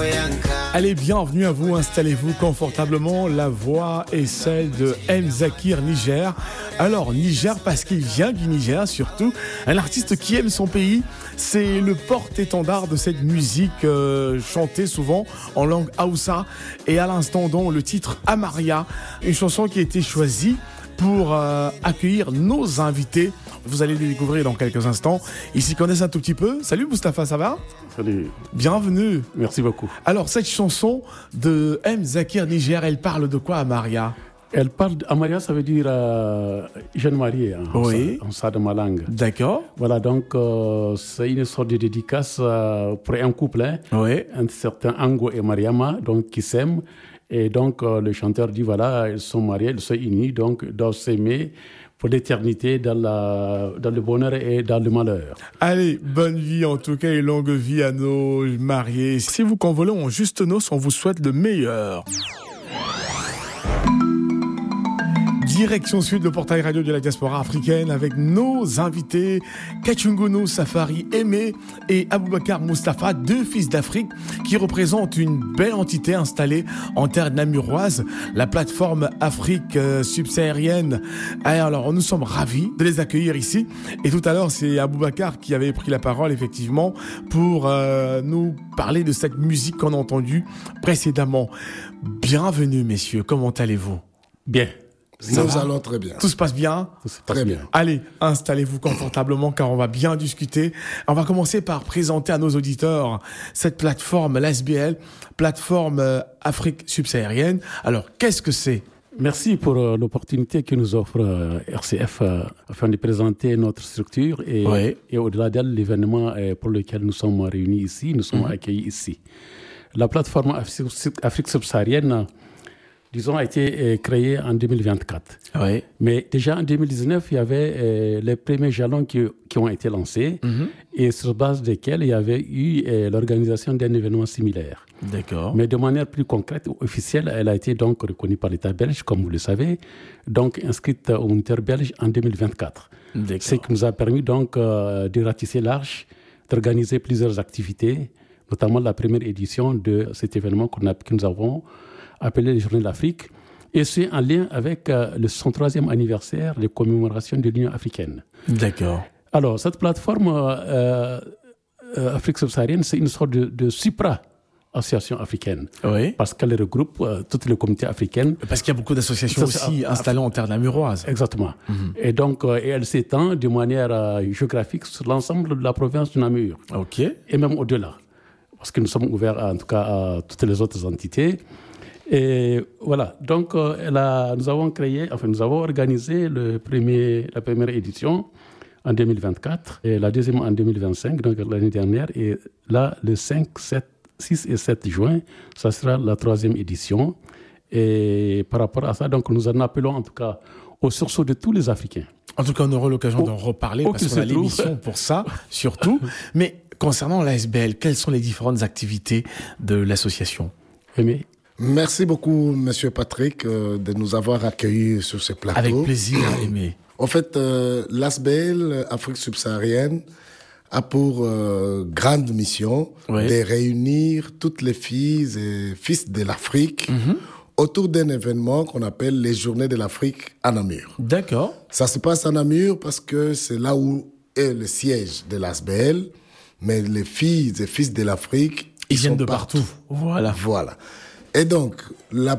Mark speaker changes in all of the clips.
Speaker 1: Allez, bienvenue à vous, installez-vous confortablement. La voix est celle de M. Zakir Niger. Alors, Niger parce qu'il vient du Niger surtout. Un artiste qui aime son pays. C'est le porte-étendard de cette musique chantée souvent en langue Haoussa. Et à l'instant, donc, le titre Amaria, une chanson qui a été choisie pour accueillir nos invités. Vous allez les découvrir dans quelques instants. Ils s'y connaissent un tout petit peu. Salut Moustapha, ça va ?
Speaker 2: Salut.
Speaker 1: Bienvenue.
Speaker 2: Merci beaucoup.
Speaker 1: Alors, cette chanson de M. Zakir Niger, elle parle de quoi, Amaria ?
Speaker 2: Elle parle Amaria, ça veut dire jeune mariée en ça de ma langue.
Speaker 1: D'accord.
Speaker 2: Voilà, donc c'est une sorte de dédicace pour un couple, un certain Ango et Mariama, donc qui s'aiment. Et donc le chanteur dit voilà, ils sont mariés, ils sont unis, donc ils doivent s'aimer pour l'éternité dans le bonheur et dans le malheur.
Speaker 1: Allez, bonne vie en tout cas et longue vie à nos mariés. Si vous convolez en juste noces, on vous souhaite le meilleur. Direction sud, le portail radio de la diaspora africaine avec nos invités Kachungunu Safari Aimé et Aboubakar Mustafa, deux fils d'Afrique qui représentent une belle entité installée en terre namuroise, la plateforme Afrique subsaharienne. Alors nous sommes ravis de les accueillir ici et tout à l'heure c'est Aboubakar qui avait pris la parole effectivement pour nous parler de cette musique qu'on a entendue précédemment. Bienvenue messieurs, comment allez-vous ?
Speaker 2: Bien.
Speaker 3: Nous allons très bien.
Speaker 1: Tout se passe bien ?
Speaker 3: Très bien.
Speaker 1: Allez, installez-vous confortablement car on va bien discuter. On va commencer par présenter à nos auditeurs cette plateforme, l'ASBL, plateforme Afrique subsaharienne. Alors, qu'est-ce que c'est ?
Speaker 2: Merci pour l'opportunité que nous offre RCF afin de présenter notre structure et au-delà d'elle, l'événement pour lequel nous sommes réunis ici, nous sommes accueillis ici. La plateforme Afrique subsaharienne, disons, a été créée en 2024.
Speaker 1: Oui.
Speaker 2: Mais déjà en 2019, il y avait les premiers jalons qui ont été lancés et sur base desquels il y avait eu l'organisation d'un événement similaire.
Speaker 1: D'accord.
Speaker 2: Mais de manière plus concrète, officielle, elle a été donc reconnue par l'État belge, comme vous le savez, donc inscrite au moniteur belge en 2024.
Speaker 1: D'accord.
Speaker 2: Ce qui nous a permis donc de ratisser large, d'organiser plusieurs activités, notamment la première édition de cet événement que nous avons appelé les Journées de l'Afrique, et c'est en lien avec le 103e anniversaire de commémoration de l'Union africaine.
Speaker 1: D'accord.
Speaker 2: Alors, cette plateforme Afrique subsaharienne, c'est une sorte de supra-association africaine, parce qu'elle regroupe toutes les communautés africaines.
Speaker 1: Parce qu'il y a beaucoup d'associations aussi installées en terre namuroise.
Speaker 2: Exactement. Et donc, elle s'étend de manière géographique sur l'ensemble de la province du Namur.
Speaker 1: OK.
Speaker 2: Et même au-delà, parce que nous sommes ouverts en tout cas à toutes les autres entités. Et voilà, donc nous avons organisé la première édition en 2024 et la deuxième en 2025, donc l'année dernière. Et là, le 5, 6 et 7 juin, ça sera la troisième édition. Et par rapport à ça, donc nous en appelons en tout cas au sursaut de tous les Africains.
Speaker 1: En tout cas, on aura l'occasion d'en reparler parce qu'on a l'émission pour ça, surtout. Mais concernant l'ASBL, quelles sont les différentes activités de l'association ?
Speaker 2: Aimé ?
Speaker 3: Merci beaucoup, Monsieur Patrick, de nous avoir accueillis sur ce plateau.
Speaker 1: Avec plaisir, Aimé.
Speaker 3: En fait, l'ASBL, Afrique subsaharienne, a pour grande mission de réunir toutes les filles et fils de l'Afrique autour d'un événement qu'on appelle les Journées de l'Afrique à Namur.
Speaker 1: D'accord.
Speaker 3: Ça se passe à Namur parce que c'est là où est le siège de l'ASBL, mais les filles et fils de l'Afrique,
Speaker 1: ils viennent de partout. Voilà.
Speaker 3: Et donc, le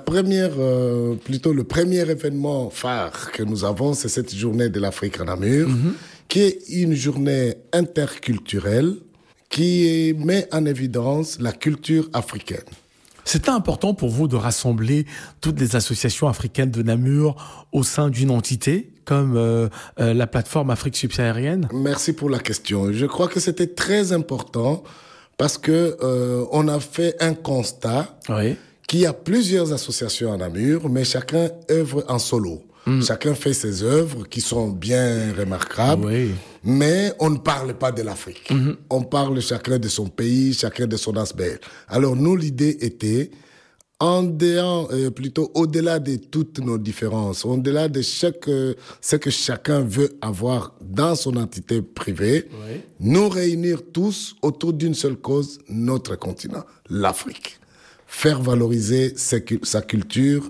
Speaker 3: premier événement phare que nous avons, c'est cette journée de l'Afrique à Namur, qui est une journée interculturelle qui met en évidence la culture africaine.
Speaker 1: C'était important pour vous de rassembler toutes les associations africaines de Namur au sein d'une entité comme la plateforme Afrique subsaharienne ?
Speaker 3: Merci pour la question. Je crois que c'était très important parce que on a fait un constat qu'il y a plusieurs associations à Namur, mais chacun œuvre en solo. Chacun fait ses œuvres qui sont bien remarquables, mais on ne parle pas de l'Afrique. On parle chacun de son pays, chacun de son ASBL. Alors nous, l'idée était, plutôt au-delà de toutes nos différences, au-delà de ce que chacun veut avoir dans son entité privée, nous réunir tous autour d'une seule cause, notre continent, l'Afrique. Faire valoriser sa culture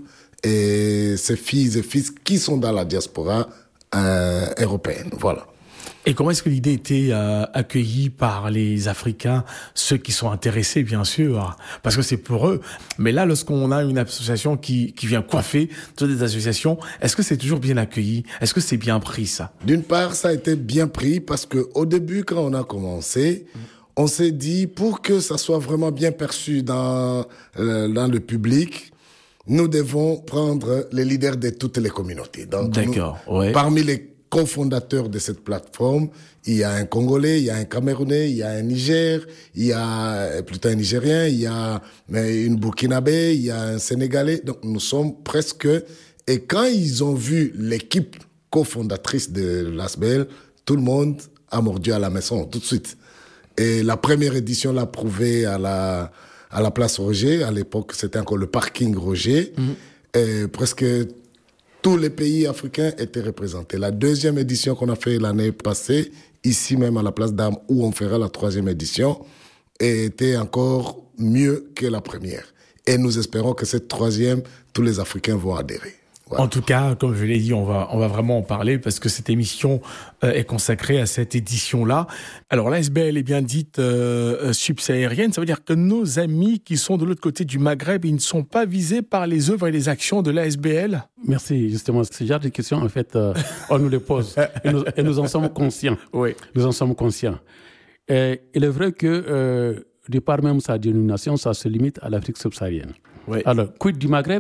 Speaker 3: et ses filles et fils qui sont dans la diaspora européenne. Voilà.
Speaker 1: Et comment est-ce que l'idée était accueillie par les Africains, ceux qui sont intéressés, bien sûr, parce que c'est pour eux. Mais là, lorsqu'on a une association qui vient coiffer toutes les associations, est-ce que c'est toujours bien accueilli? Est-ce que c'est bien pris, ça?
Speaker 3: D'une part, ça a été bien pris parce que au début, quand on a commencé, on s'est dit, pour que ça soit vraiment bien perçu dans le public, nous devons prendre les leaders de toutes les communautés. Donc,
Speaker 1: d'accord,
Speaker 3: parmi les cofondateurs de cette plateforme, il y a un Congolais, il y a un Camerounais, il y a un Niger, il y a plutôt un Nigérien, il y a une Burkinabé, il y a un Sénégalais. Donc nous sommes presque... Et quand ils ont vu l'équipe cofondatrice de l'ASBL, tout le monde a mordu à la maison tout de suite. Et la première édition l'a prouvé à la place Roger. À l'époque, c'était encore le parking Roger. Et presque tous les pays africains étaient représentés. La deuxième édition qu'on a fait l'année passée, ici même à la place d'Armes, où on fera la troisième édition, était encore mieux que la première. Et nous espérons que cette troisième, tous les Africains vont adhérer.
Speaker 1: Voilà. En tout cas, comme je l'ai dit, on va vraiment en parler parce que cette émission est consacrée à cette édition-là. Alors, l'ASBL est bien dite subsaharienne. Ça veut dire que nos amis qui sont de l'autre côté du Maghreb, ils ne sont pas visés par les œuvres et les actions de l'ASBL?
Speaker 2: Merci. Justement, ce genre de questions, en fait, on nous les pose et nous en sommes conscients.
Speaker 1: Oui.
Speaker 2: Nous en sommes conscients. Et il est vrai que, de par même sa dénomination, ça se limite à l'Afrique subsaharienne. Oui. Alors, quid du Maghreb?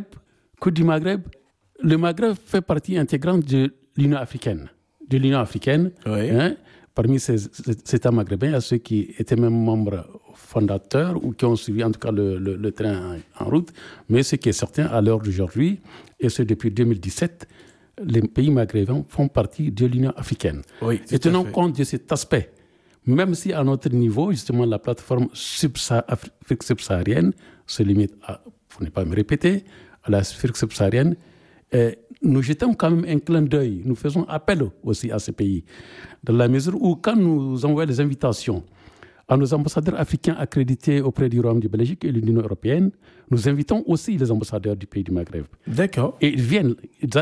Speaker 2: Le Maghreb fait partie intégrante de l'Union africaine. Oui. Hein, parmi ces États maghrébins, il y a ceux qui étaient même membres fondateurs ou qui ont suivi en tout cas le train en route. Mais ce qui est certain à l'heure d'aujourd'hui, et ce depuis 2017, les pays maghrébins font partie de l'Union africaine. Oui, et tenant compte de cet aspect, même si à notre niveau, justement, la plateforme Afrique subsaharienne se limite à, pour ne pas me répéter, à l'Afrique subsaharienne, nous jetons quand même un clin d'œil, nous faisons appel aussi à ces pays, dans la mesure où quand nous envoyons des invitations à nos ambassadeurs africains accrédités auprès du Royaume de Belgique et de l'Union européenne, nous invitons aussi les ambassadeurs du pays du Maghreb.
Speaker 1: D'accord.
Speaker 2: Et ils viennent.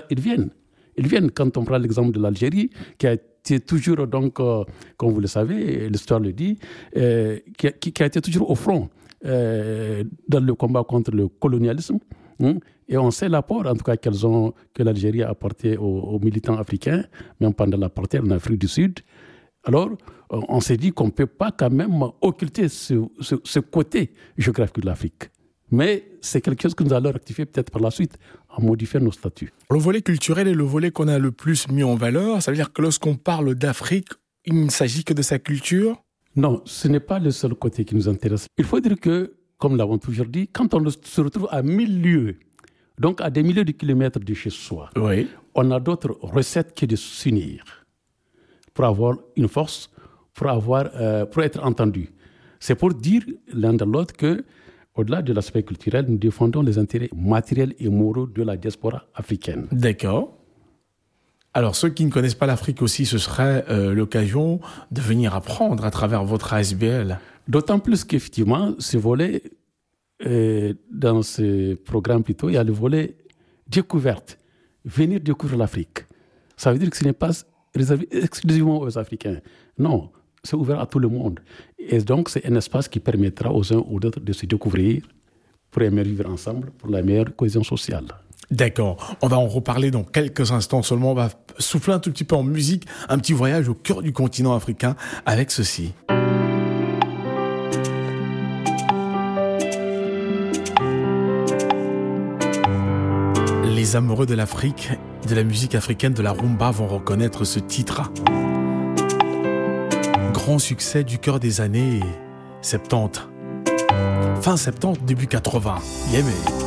Speaker 2: Quand on prend l'exemple de l'Algérie, qui a été toujours, donc, comme vous le savez, l'histoire le dit, qui a été toujours au front dans le combat contre le colonialisme. Et on sait l'apport, en tout cas, que l'Algérie a apporté aux militants africains, même pendant l'apartheid en Afrique du Sud. Alors, on s'est dit qu'on ne peut pas quand même occulter ce côté géographique de l'Afrique. Mais c'est quelque chose que nous allons rectifier peut-être par la suite, en modifiant nos statuts.
Speaker 1: Le volet culturel est le volet qu'on a le plus mis en valeur. Ça veut dire que lorsqu'on parle d'Afrique, il ne s'agit que de sa culture?
Speaker 2: Non, ce n'est pas le seul côté qui nous intéresse. Il faut dire que, comme l'avons toujours dit, quand on se retrouve à 1000 lieues, donc à des milliers de kilomètres de chez soi, oui, on a d'autres recettes que de s'unir pour avoir une force, pour être entendu. C'est pour dire l'un de l'autre que, au-delà de l'aspect culturel, nous défendons les intérêts matériels et moraux de la diaspora africaine.
Speaker 1: D'accord. Alors, ceux qui ne connaissent pas l'Afrique aussi, ce serait l'occasion de venir apprendre à travers votre ASBL.
Speaker 2: D'autant plus qu'effectivement, ce volet, dans ce programme plutôt, il y a le volet découverte. Venir découvrir l'Afrique. Ça veut dire que ce n'est pas réservé exclusivement aux Africains. Non, c'est ouvert à tout le monde. Et donc, c'est un espace qui permettra aux uns ou aux autres de se découvrir pour aimer vivre ensemble, pour la meilleure cohésion sociale.
Speaker 1: D'accord. On va en reparler dans quelques instants seulement. On va souffler un tout petit peu en musique, un petit voyage au cœur du continent africain avec ceci. Les amoureux de l'Afrique, de la musique africaine, de la rumba vont reconnaître ce titre. Grand succès du cœur des années 70. Fin 70, début 80. Yeah, mais...